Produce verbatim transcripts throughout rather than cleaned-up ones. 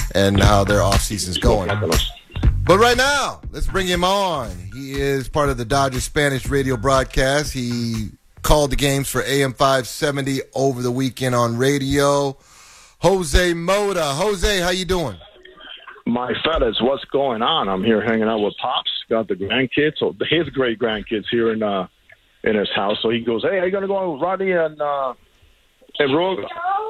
and how their off season's going. But right now, let's bring him on. He is part of the Dodgers Spanish radio broadcast. He called the games for A M five seventy over the weekend on radio. Jose Mota. Jose, how you doing? My fellas, what's going on? I'm here hanging out with Pops. Got the grandkids, so his great grandkids here in uh, in his house. So he goes, "Hey, are you gonna go on with Rodney and uh, and Rogue?"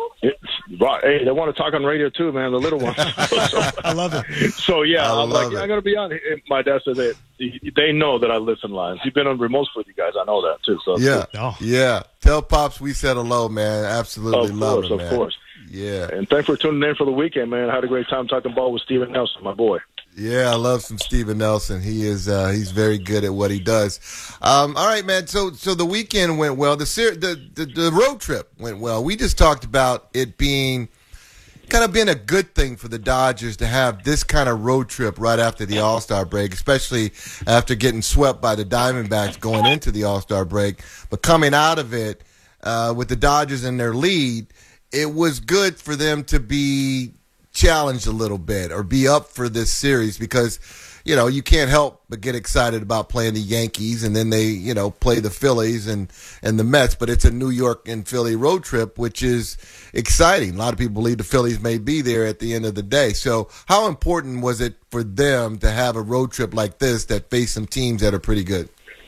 Hey, they want to talk on radio too, man. The little ones. so, I love it. So yeah, I I'm like, it. yeah, I'm gonna be on. My dad said that they know that I listen live. You've been on remotes with you guys. I know that too. So yeah, oh. yeah. Tell Pops we said hello, man. Absolutely of love course, it, of man. course. Yeah. And thanks for tuning in for the weekend, man. I had a great time talking ball with Steven Nelson, my boy. Yeah, I love some Steven Nelson. He is uh, he's very good at what he does. Um, all right, man. So so the weekend went well. The, ser- the the the road trip went well. We just talked about it being kind of been a good thing for the Dodgers to have this kind of road trip right after the All-Star break, especially after getting swept by the Diamondbacks going into the All-Star break. But coming out of it uh, with the Dodgers in their lead, it was good for them to be challenged a little bit or be up for this series because, you know, you can't help but get excited about playing the Yankees and then they, you know, play the Phillies and, and the Mets. But it's a New York and Philly road trip, which is exciting. A lot of people believe the Phillies may be there at the end of the day. So how important was it for them to have a road trip like this that face some teams that are pretty good?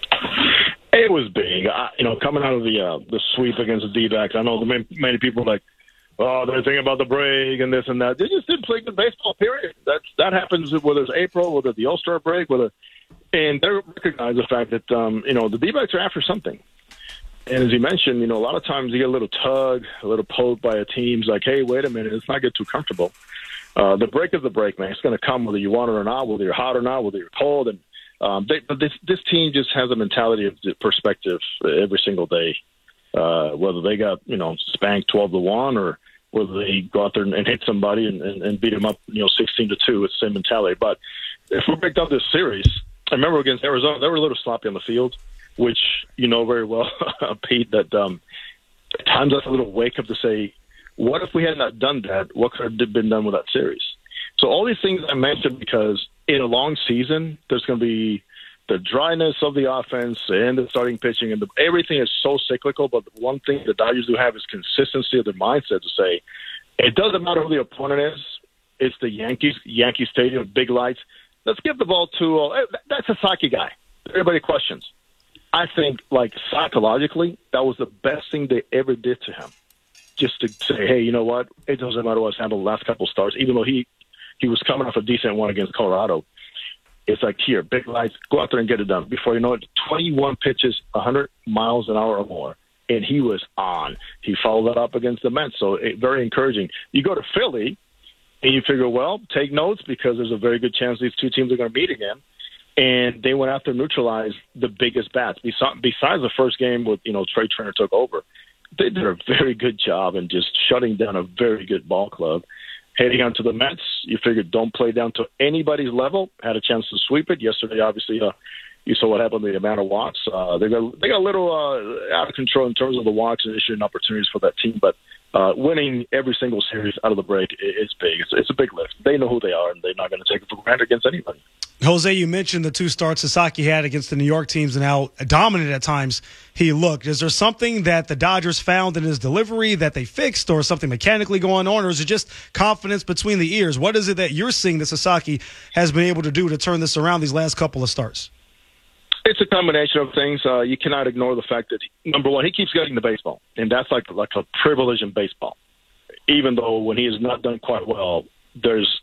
It was big. I, you know, coming out of the uh, the sweep against the D-backs, I know the many, many people are like, oh, they're thinking about the break and this and that. They just didn't play good baseball, period. That's, that happens whether it's April, whether it's the All-Star break, whether, and they recognize the fact that, um, you know, the D-backs are after something. And as you mentioned, you know, a lot of times you get a little tug, a little poke by a team's like, hey, wait a minute, let's not get too comfortable. Uh, the break is the break, man. It's going to come whether you want it or not, whether you're hot or not, whether you're cold. And um, they, but this, this team just has a mentality of perspective every single day. Uh, whether they got, you know, spanked twelve to one or whether they go out there and hit somebody and, and, and beat them up, you know, sixteen to two. It's the same mentality. But if we break down this series, I remember against Arizona, they were a little sloppy on the field, which you know very well, Pete, that um, at times that's a little wake-up to say, what if we had not done that? What could have been done with that series? So all these things I mentioned because in a long season, there's going to be the dryness of the offense and the starting pitching, and the, everything is so cyclical. But the one thing the Dodgers do have is consistency of their mindset to say, it doesn't matter who the opponent is. It's the Yankees, Yankee Stadium, big lights. Let's give the ball to uh, – that's a Saki guy. Everybody questions. I think, like, psychologically, that was the best thing they ever did to him. Just to say, hey, you know what? It doesn't matter what's handled the last couple of starts, even though he, he was coming off a decent one against Colorado. It's like, here, big lights, go out there and get it done. Before you know it, twenty-one pitches, one hundred miles an hour or more, and he was on. He followed that up against the Mets, so it, very encouraging. You go to Philly, and you figure, well, take notes because there's a very good chance these two teams are going to meet again. And they went after neutralize the biggest bats. Besides the first game with, you know, Trey Turner took over, they did a very good job in just shutting down a very good ball club. Heading on to the Mets, you figured don't play down to anybody's level. Had a chance to sweep it. Yesterday, obviously, uh, you saw what happened with the amount of walks. Uh, they got they got a little uh, out of control in terms of the walks and issuing opportunities for that team. But uh, winning every single series out of the break is big. It's, it's a big lift. They know who they are, and they're not going to take it for granted against anybody. Jose, you mentioned the two starts Sasaki had against the New York teams and how dominant at times he looked. Is there something that the Dodgers found in his delivery that they fixed or something mechanically going on, or is it just confidence between the ears? What is it that you're seeing that Sasaki has been able to do to turn this around these last couple of starts? It's a combination of things. Uh, you cannot ignore the fact that, number one, he keeps getting the baseball, and that's like, like a privilege in baseball. Even though when he has not done quite well, there's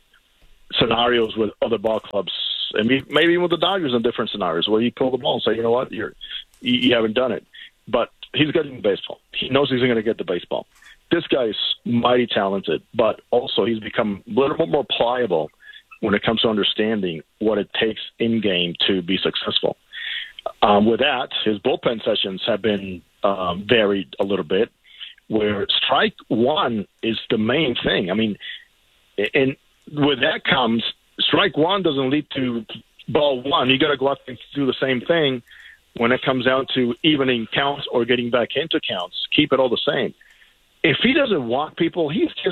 scenarios with other ball clubs, and maybe even with the Dodgers in different scenarios where you pull the ball and say, you know what, you're, you, you haven't done it. But he's getting the baseball. He knows he's going to get the baseball. This guy is mighty talented, but also he's become a little bit more pliable when it comes to understanding what it takes in-game to be successful. Um, with that, his bullpen sessions have been um, varied a little bit, where strike one is the main thing. I mean, and with that comes strike one doesn't lead to ball one. You got to go out and do the same thing when it comes down to evening counts or getting back into counts. Keep it all the same. If he doesn't walk people, he's just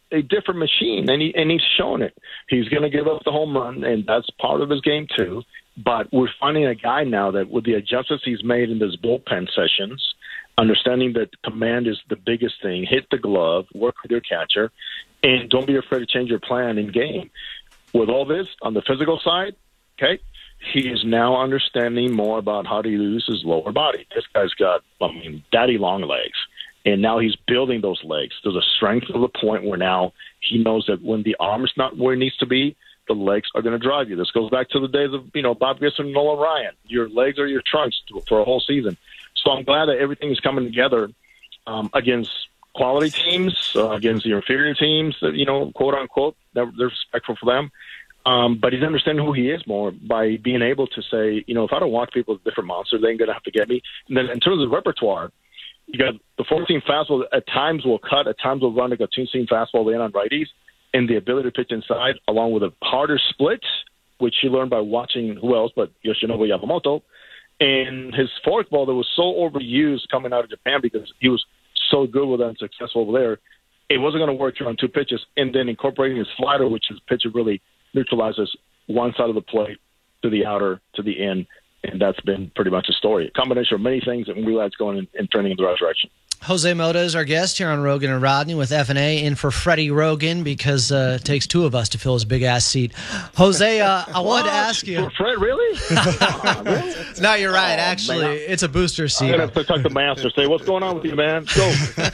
a different machine, and he and he's shown it. He's going to give up the home run, and that's part of his game too. But we're finding a guy now that with the adjustments he's made in his bullpen sessions, understanding that command is the biggest thing, hit the glove, work with your catcher, and don't be afraid to change your plan in game. With all this, on the physical side, okay, he is now understanding more about how to use his lower body. This guy's got, I mean, daddy long legs, and now he's building those legs to the strength of the point where now he knows that when the arm is not where it needs to be, the legs are going to drive you. This goes back to the days of, you know, Bob Gibson and Nolan Ryan. Your legs are your trunks for a whole season. So I'm glad that everything is coming together um, against quality teams, uh, against the inferior teams that, you know, quote unquote, they're, they're respectful for them. Um, but he's understanding who he is more by being able to say, you know, if I don't watch people with different monsters, they ain't going to have to get me. And then in terms of repertoire, you got the fourteen fastball at times will cut, at times will run like a two-seam fastball in on righties, and the ability to pitch inside, along with a harder split, which you learned by watching who else but Yoshinobu Yamamoto, and his forkball that was so overused coming out of Japan because he was so good with that and successful over there. It wasn't going to work here on two pitches, and then incorporating his slider, which is a pitch that really neutralizes one side of the plate to the outer, to the in, and that's been pretty much a story. A combination of many things, and we realize going in, and turning in the right direction. Jose Mota is our guest here on Rogan and Rodney with F and A in for Freddie Rogan because uh, it takes two of us to fill his big-ass seat. Jose, uh, I wanted to ask you. For Fred, really? oh, really? No, you're right. Oh, Actually, man. It's a booster seat. I'm going to have to talk to the master, say, what's going on with you, man? Go.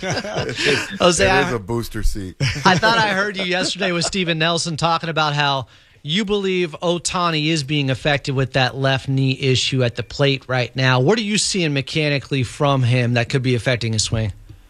Jose, It I, is a booster seat. I thought I heard you yesterday with Steven Nelson talking about how you believe Ohtani is being affected with that left knee issue at the plate right now. What are you seeing mechanically from him that could be affecting his swing?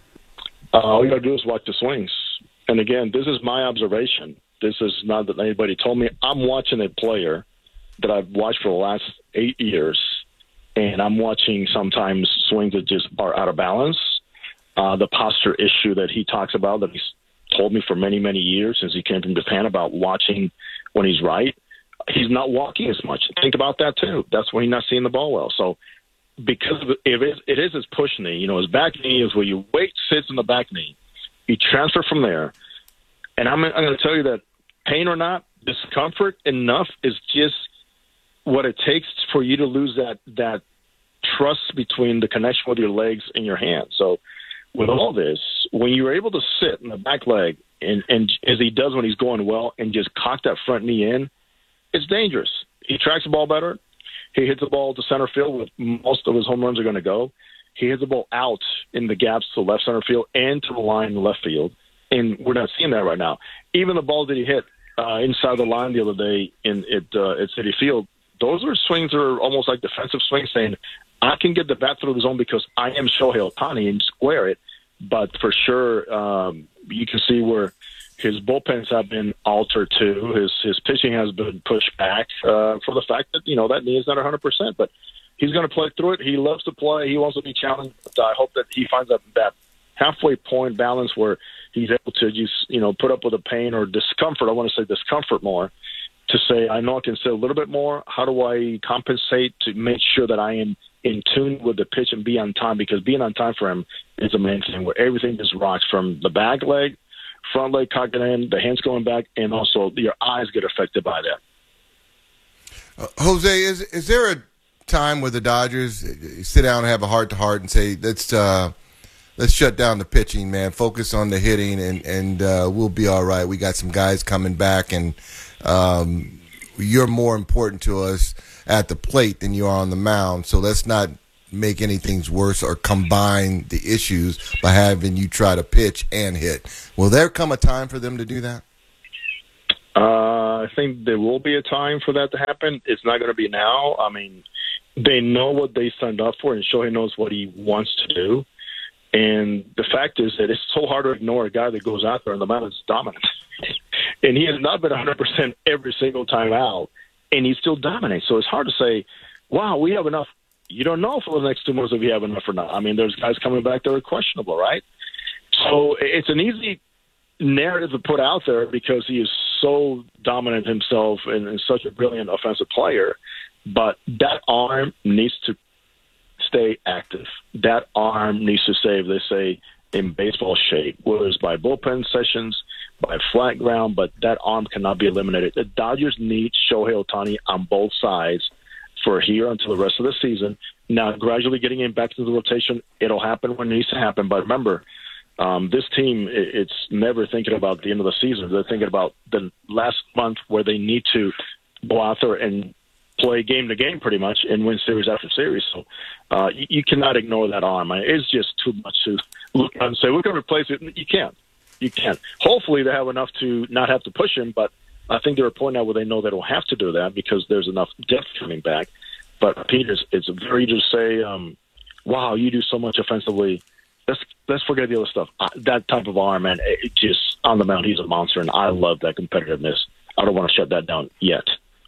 Uh, all you got to do is watch the swings. And again, this is my observation. This is not that anybody told me. I'm watching a player that I've watched for the last eight years, and I'm watching sometimes swings that just are out of balance. Uh, the posture issue that he talks about that he's told me for many, many years since he came from Japan about watching when he's right. He's not walking as much. Think about that, too. That's when he's not seeing the ball well. So because of it, it is, it is his push knee. You know, his back knee is where your weight sits in the back knee. You transfer from there. And I'm, I'm going to tell you that pain or not, discomfort enough is just what it takes for you to lose that, that trust between the connection with your legs and your hands. So with all this, when you're able to sit in the back leg, and, and as he does when he's going well, and just cock that front knee in, it's dangerous. He tracks the ball better. He hits the ball to center field, where most of his home runs are going to go. He hits the ball out in the gaps to left center field and to the line in left field, and we're not seeing that right now. Even the balls that he hit uh, inside the line the other day in at, uh, at Citi Field, those are swings that are almost like defensive swings, saying, I can get the bat through the zone because I am Shohei Ohtani and square it. But for sure, um, you can see where his bullpens have been altered too. His his pitching has been pushed back uh, for the fact that, you know, that knee is not one hundred percent. But he's going to play through it. He loves to play. He wants to be challenged. But I hope that he finds that, that halfway point balance where he's able to just, you know, put up with the pain or discomfort. I want to say discomfort more, to say, I know I can sit a little bit more. How do I compensate to make sure that I am in tune with the pitch and be on time? Because being on time for him is a main thing, where everything just rocks from the back leg, front leg cocking in, the hands going back, and also your eyes get affected by that. Uh, Jose, is is there a time where the Dodgers sit down and have a heart-to-heart and say, let's uh, let's shut down the pitching, man, focus on the hitting, and, and uh, we'll be all right. We got some guys coming back, and um, you're more important to us at the plate than you are on the mound, so let's not make anything worse or combine the issues by having you try to pitch and hit. Will there come a time for them to do that? Uh, I think there will be a time for that to happen. It's not going to be now. I mean, they know what they signed up for, and Shohei knows what he wants to do. And the fact is that it's so hard to ignore a guy that goes out there and the mound is dominant. And he has not been one hundred percent every single time out, and he still dominates. So it's hard to say, wow, we have enough. You don't know for the next two months if you have enough or not. I mean, there's guys coming back that are questionable, right? So it's an easy narrative to put out there because he is so dominant himself and, and such a brilliant offensive player. But that arm needs to stay active. That arm needs to stay, they say, in baseball shape, whether it's by bullpen sessions, by flat ground, but that arm cannot be eliminated. The Dodgers need Shohei Ohtani on both sides for here until the rest of the season. Now, gradually getting him back into the rotation, it'll happen when it needs to happen. But remember, um, this team, it's never thinking about the end of the season. They're thinking about the last month where they need to go out there and play game to game pretty much and win series after series. So uh, you, you cannot ignore that arm. I mean, it's just too much to look at and say, we're going to replace it. You can't. You can't. Hopefully they have enough to not have to push him, but I think they're at a point now where they know they don't have to do that because there's enough depth coming back. But, Pete, it's, it's very easy to say, um, wow, you do so much offensively. Let's let's forget the other stuff. Uh, that type of arm, man, it, it just on the mound, he's a monster, and I love that competitiveness. I don't want to shut that down yet.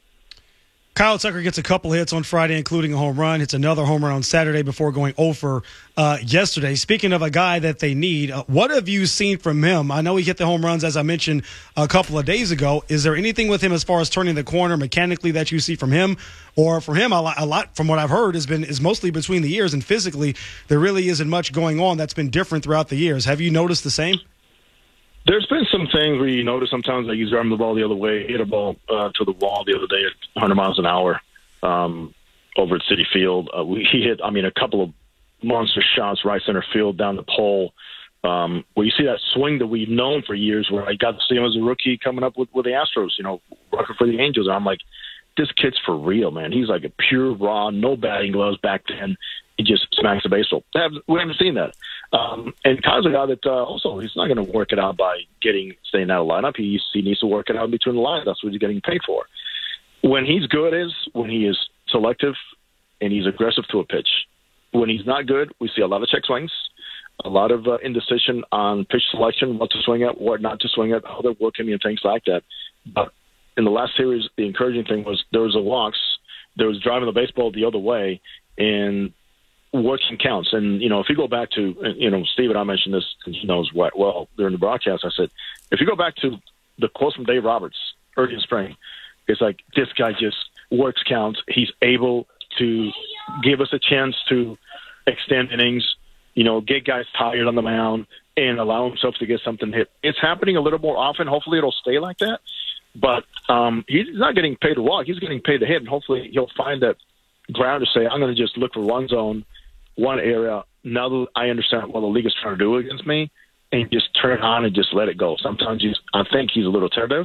Kyle Tucker gets a couple hits on Friday, including a home run. Hits another home run on Saturday before going oh for uh, yesterday. Speaking of a guy that they need, uh, what have you seen from him? I know he hit the home runs, as I mentioned a couple of days ago. Is there anything with him as far as turning the corner mechanically that you see from him? Or for him, a lot, a lot from what I've heard has been is mostly between the years, and physically there really isn't much going on that's been different throughout the years. Have you noticed the same? There's been some things where you notice sometimes that he's driving the ball the other way, hit a ball uh, to the wall the other day at one hundred miles an hour um, over at Citi Field. Uh, we, he hit, I mean, a couple of monster shots right center field down the pole. Um, where you see that swing that we've known for years, where I got to see him as a rookie coming up with, with the Astros, you know, working for the Angels. And I'm like, this kid's for real, man. He's like a pure raw, no batting gloves back then. He just smacks the baseball. We haven't seen that. Um, and Kyle's a guy that uh, also, he's not going to work it out by getting staying out of lineup. He, he needs to work it out between the lines. That's what he's getting paid for. When he's good is when he is selective and he's aggressive to a pitch. When he's not good, we see a lot of check swings, a lot of uh, indecision on pitch selection, what to swing at, what not to swing at, how they're working and things like that. But in the last series, the encouraging thing was there was a walks, there was driving the baseball the other way, and working counts. And, you know, if you go back to, you know, Steve and I mentioned this, and he knows what, well, during the broadcast, I said, if you go back to the quote from Dave Roberts early in spring, it's like, this guy just works counts. He's able to give us a chance to extend innings, you know, get guys tired on the mound and allow himself to get something hit. It's happening a little more often. Hopefully it'll stay like that. But um, he's not getting paid to walk. He's getting paid to hit, and hopefully he'll find that ground to say, I'm going to just look for one zone, one area, now that I understand what the league is trying to do against me, and just turn it on and just let it go. Sometimes he's, I think he's a little tentative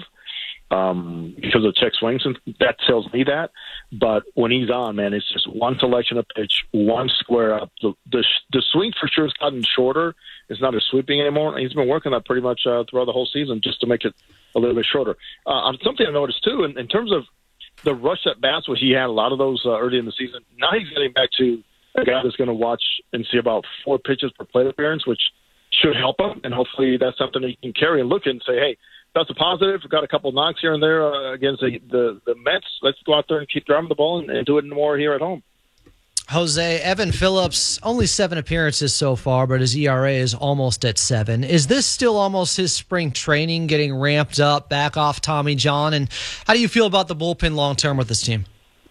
um, because of check swings, and that tells me that. But when he's on, man, it's just one selection of pitch, one square up. The the, the swing for sure has gotten shorter. It's not as sweeping anymore. He's been working that pretty much uh, throughout the whole season just to make it a little bit shorter. Uh, something I noticed, too, in, in terms of the rush at bats, where he had a lot of those uh, early in the season, now he's getting back to a guy that's going to watch and see about four pitches per plate appearance, which should help him. And hopefully that's something that he can carry and look at and say, hey, that's a positive. We've got a couple of knocks here and there uh, against the, the, the Mets. Let's go out there and keep driving the ball and, and do it more here at home. Jose, Evan Phillips, only seven appearances so far, but his E R A is almost at seven. Is this still almost his spring training, getting ramped up, back off Tommy John? And how do you feel about the bullpen long-term with this team?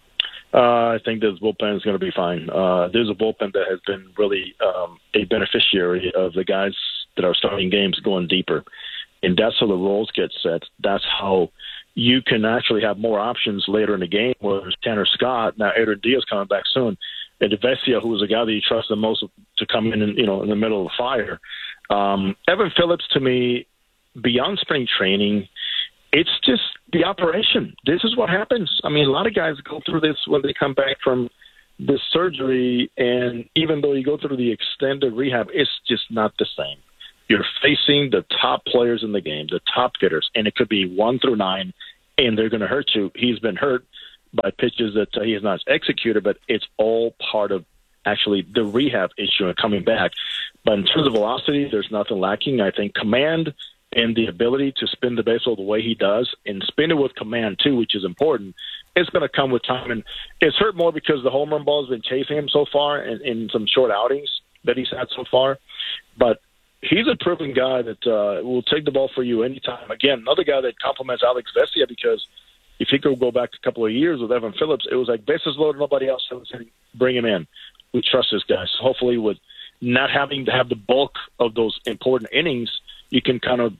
Uh, I think this bullpen is going to be fine. Uh, there's a bullpen that has been really um, a beneficiary of the guys that are starting games going deeper. And that's how the roles get set. That's how you can actually have more options later in the game, whether it's Tanner Scott, now Adrian Diaz coming back soon, and Vesia, who was a guy that you trust the most to come in, and, you know, in the middle of the fire. Um, Evan Phillips, to me, beyond spring training, it's just the operation. This is what happens. I mean, a lot of guys go through this when they come back from this surgery, and even though you go through the extended rehab, it's just not the same. You're facing the top players in the game, the top hitters, and it could be one through nine, and they're going to hurt you. He's been hurt by pitches that uh, he has not executed, but it's all part of actually the rehab issue and coming back. But in terms of velocity, there's nothing lacking. I think command and the ability to spin the baseball the way he does, and spin it with command too, which is important, it's going to come with time. And it's hurt more because the home run ball has been chasing him so far in, in some short outings that he's had so far. But he's a proven guy that uh, will take the ball for you anytime. Again, another guy that complements Alex Vesia, because if you could go back a couple of years with Evan Phillips, it was like bases loaded, nobody else was saying, bring him in. We trust this guy. So hopefully with not having to have the bulk of those important innings, you can kind of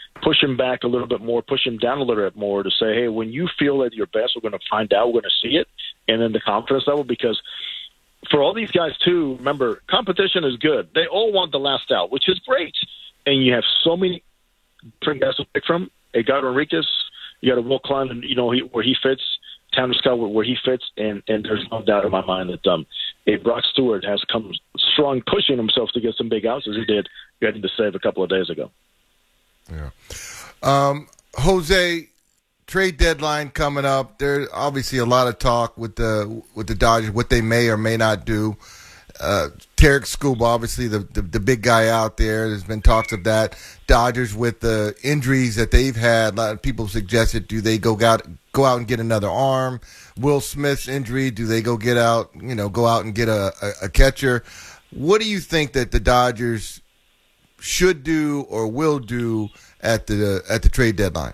push him back a little bit more, push him down a little bit more to say, hey, when you feel at your best, we're going to find out, we're going to see it, and then the confidence level. Because for all these guys, too, remember, competition is good. They all want the last out, which is great. And you have so many different guys to pick from. Edgardo Enriquez, you got a Will Klein, you know, he, where he fits, Tanner Scott where he fits, and, and there's no doubt in my mind that um, if Brock Stewart has come strong pushing himself to get some big outs as he did getting to save a couple of days ago. Yeah. Um, Jose, trade deadline coming up. There's obviously a lot of talk with the with the Dodgers, what they may or may not do. Uh, Tarek Skubal, obviously the, the the big guy out there. There's been talks of that. Dodgers with the injuries that they've had. A lot of people suggested, do they go out go out and get another arm? Will Smith's injury, do they go get out? You know, go out and get a, a, a catcher? What do you think that the Dodgers should do or will do at the at the trade deadline?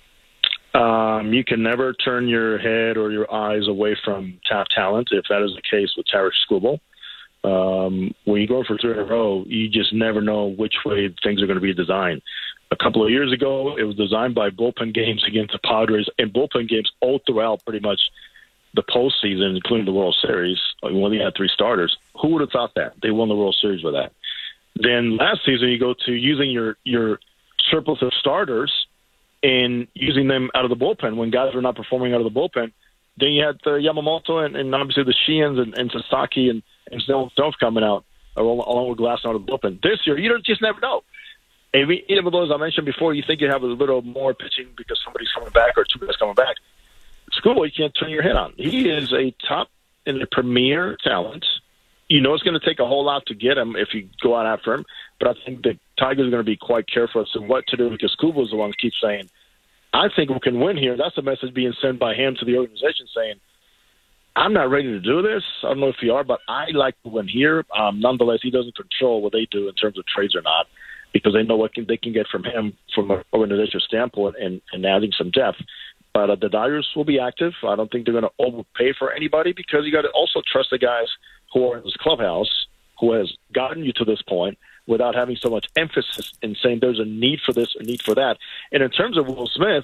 Um, you can never turn your head or your eyes away from top talent. If that is the case with Tarek Skubal. Um, when you go for three in a row, you just never know which way things are going to be designed. A couple of years ago, it was designed by bullpen games against the Padres, and bullpen games all throughout pretty much the postseason, including the World Series, when they had three starters. Who would have thought that? They won the World Series with that. Then last season, you go to using your, your surplus of starters and using them out of the bullpen when guys were not performing out of the bullpen. Then you had uh, Yamamoto and, and obviously the Sheehan's and, and Sasaki and and Snell coming out along with Glass out of the bullpen. This year, you don't just never know. And we, even though, as I mentioned before, you think you have a little more pitching because somebody's coming back or two guys coming back. Skubal, you can't turn your head on. He is a top and a premier talent. You know it's going to take a whole lot to get him if you go out after him. But I think the Tigers are going to be quite careful as to what to do because Skubal is the one who keeps saying, I think we can win here. That's the message being sent by him to the organization saying, I'm not ready to do this. I don't know if you are, but I like to win here. Um, nonetheless, he doesn't control what they do in terms of trades or not because they know what can, they can get from him from an organizational standpoint and, and adding some depth. But uh, the Dodgers will be active. I don't think they're going to overpay for anybody because you got to also trust the guys who are in this clubhouse who has gotten you to this point without having so much emphasis in saying there's a need for this, a need for that. And in terms of Will Smith,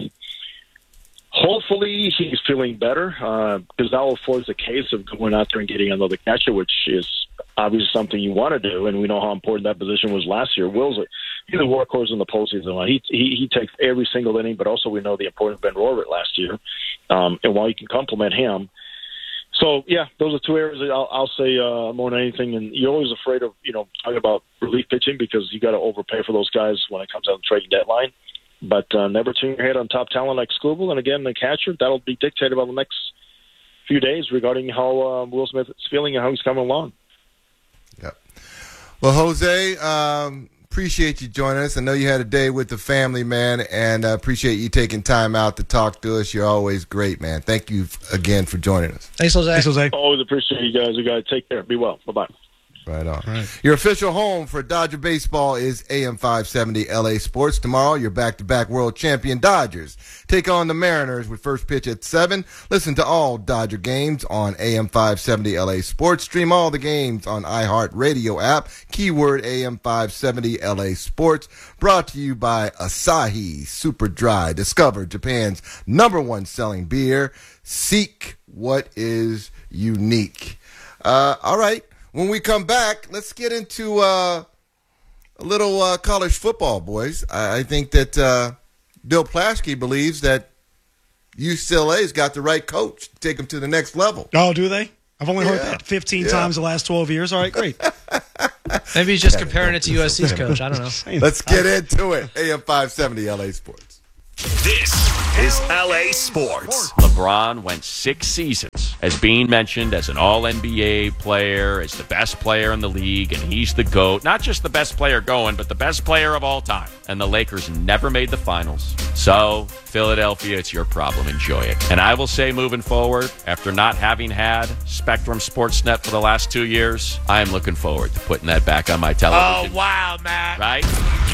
hopefully he's feeling better because uh, that will force the case of going out there and getting another catcher, which is obviously something you want to do, and we know how important that position was last year. Will's a, he's a workhorse in the postseason. He, he he takes every single inning, but also we know the importance of Ben Rohrbert last year, um, and while you can compliment him. So, yeah, those are two areas that I'll, I'll say uh, more than anything. And you're always afraid of, you know, talking about relief pitching because you got to overpay for those guys when it comes out the trading deadline. But uh, never turn your head on top talent like Skubal. And, again, the catcher, that'll be dictated by the next few days regarding how uh, Will Smith is feeling and how he's coming along. Yep. Well, Jose, um, appreciate you joining us. I know you had a day with the family, man, and I uh, appreciate you taking time out to talk to us. You're always great, man. Thank you again for joining us. Thanks, Jose. Thanks, Jose. Always appreciate you guys. You guys take care. Be well. Bye-bye. Right on. Right. Your official home for Dodger baseball is A M five seventy L A Sports. Tomorrow, your back-to-back world champion Dodgers take on the Mariners with first pitch at seven. Listen to all Dodger games on A M five seventy L A Sports. Stream all the games on iHeartRadio app. Keyword A M five seventy L A Sports. Brought to you by Asahi Super Dry. Discover Japan's number one selling beer. Seek what is unique. Uh, all right. When we come back, let's get into uh, a little uh, college football, boys. I, I think that uh, Bill Plaschke believes that U C L A's got the right coach to take them to the next level. Oh, do they? I've only heard Yeah. that fifteen Yeah. times the last twelve years. All right, great. Maybe he's just comparing it to U S C's coach. I don't know. Let's get into it. A M five seventy L A Sports. This is L A Sports. LeBron went six seasons as being mentioned as an all N B A player, as the best player in the league, and he's the GOAT. Not just the best player going, but the best player of all time. And the Lakers never made the finals. So, Philadelphia, it's your problem. Enjoy it. And I will say, moving forward, after not having had Spectrum Sportsnet for the last two years, I am looking forward to putting that back on my television. Oh, wow, Matt. Right?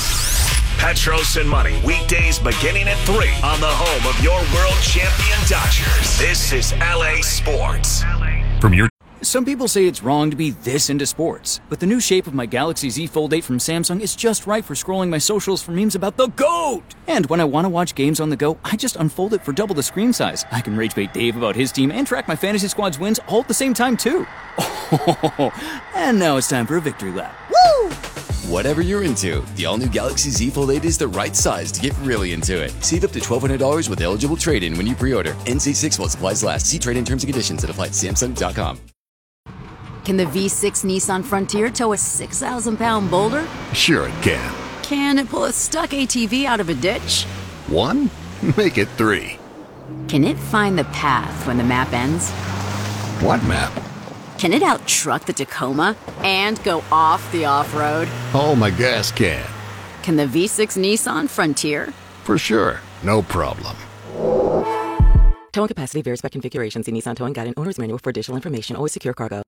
Petros and Money, weekdays beginning at three on the home of your world champion Dodgers. This is L A Sports. From your Some people say it's wrong to be this into sports, but the new shape of my Galaxy Z Fold eight from Samsung is just right for scrolling my socials for memes about the GOAT! And when I want to watch games on the go, I just unfold it for double the screen size. I can rage bait Dave about his team and track my fantasy squad's wins all at the same time, too. Oh, and now it's time for a victory lap. Woo! Whatever you're into, the all-new Galaxy Z Fold eight is the right size to get really into it. Save up to twelve hundred dollars with eligible trade-in when you pre-order. N C six while supplies last. See trade-in terms and conditions at apply at Samsung dot com. Can the V six Nissan Frontier tow a six thousand pound boulder? Sure it can. Can it pull a stuck A T V out of a ditch? One? Make it three. Can it find the path when the map ends? What map? Can it out-truck the Tacoma and go off the off-road? Oh, my gas can. Can the V six Nissan Frontier? For sure. No problem. Towing capacity varies by configuration. See Nissan Towing Guide and Owner's Manual for additional information. Always secure cargo.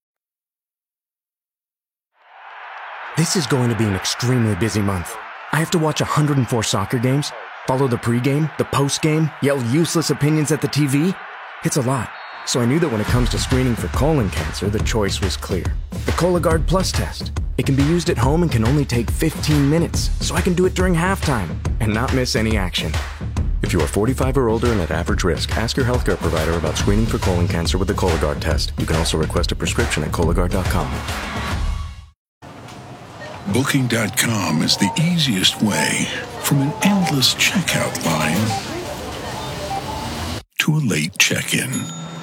This is going to be an extremely busy month. I have to watch one hundred four soccer games, follow the pregame, the postgame, yell useless opinions at the T V. It's a lot. So I knew that when it comes to screening for colon cancer, the choice was clear. The Cologuard Plus test. It can be used at home and can only take fifteen minutes, so I can do it during halftime and not miss any action. If you are forty-five or older and at average risk, ask your healthcare provider about screening for colon cancer with the Cologuard test. You can also request a prescription at Cologuard dot com. Booking dot com is the easiest way from an endless checkout line to a late check-in.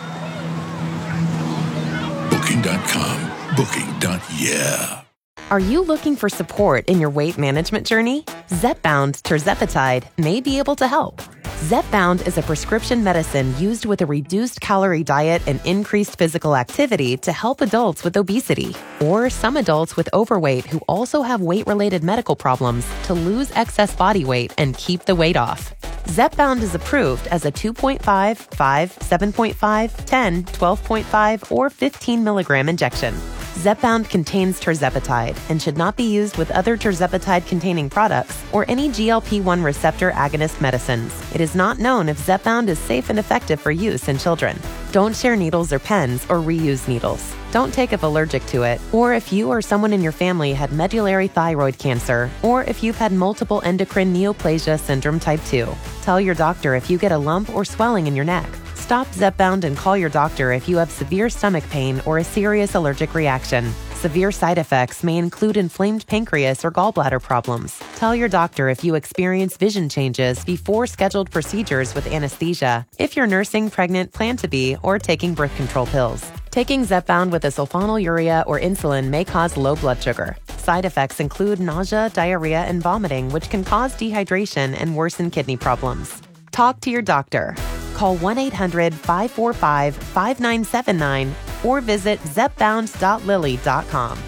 Booking dot com. Booking. Yeah. Are you looking for support in your weight management journey? Zepbound tirzepatide may be able to help. Zepbound is a prescription medicine used with a reduced calorie diet and increased physical activity to help adults with obesity or some adults with overweight who also have weight-related medical problems to lose excess body weight and keep the weight off. Zepbound is approved as a two point five, five, seven point five, ten, twelve point five, or fifteen milligram injection. Zepbound contains tirzepatide and should not be used with other tirzepatide-containing products or any G L P one receptor agonist medicines. It is not known if Zepbound is safe and effective for use in children. Don't share needles or pens or reuse needles. Don't take if allergic to it, or if you or someone in your family had medullary thyroid cancer, or if you've had multiple endocrine neoplasia syndrome type two. Tell your doctor if you get a lump or swelling in your neck. Stop Zepbound and call your doctor if you have severe stomach pain or a serious allergic reaction. Severe side effects may include inflamed pancreas or gallbladder problems. Tell your doctor if you experience vision changes before scheduled procedures with anesthesia, if you're nursing, pregnant, plan to be, or taking birth control pills. Taking Zepbound with a sulfonylurea or insulin may cause low blood sugar. Side effects include nausea, diarrhea, and vomiting, which can cause dehydration and worsen kidney problems. Talk to your doctor. Call one eight hundred, five four five, five nine seven nine or visit zepbound dot lilly dot com.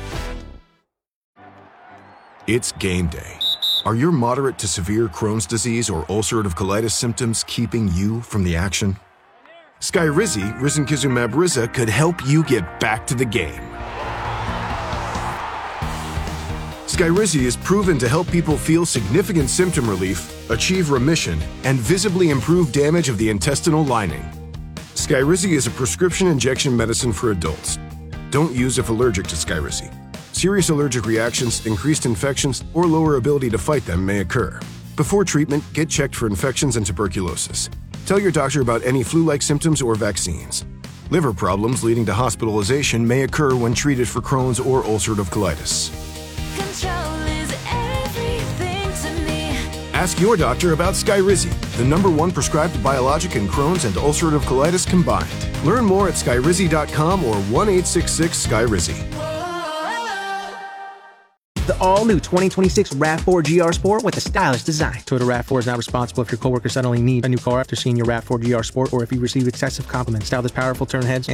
It's game day. Are your moderate to severe Crohn's disease or ulcerative colitis symptoms keeping you from the action? Skyrizi, risankizumab Riza, could help you get back to the game. Skyrizi is proven to help people feel significant symptom relief, achieve remission, and visibly improve damage of the intestinal lining. Skyrizi is a prescription injection medicine for adults. Don't use if allergic to Skyrizi. Serious allergic reactions, increased infections, or lower ability to fight them may occur. Before treatment, get checked for infections and tuberculosis. Tell your doctor about any flu-like symptoms or vaccines. Liver problems leading to hospitalization may occur when treated for Crohn's or ulcerative colitis. Ask your doctor about Skyrizi, the number one prescribed biologic in Crohn's and ulcerative colitis combined. Learn more at skyrizi dot com or one eight six six Skyrizi. The all-new twenty twenty-six RAV four G R Sport with a stylish design. Toyota RAV four is not responsible if your coworker suddenly needs a new car after seeing your RAV four G R Sport or if you receive excessive compliments. Style this powerful turn heads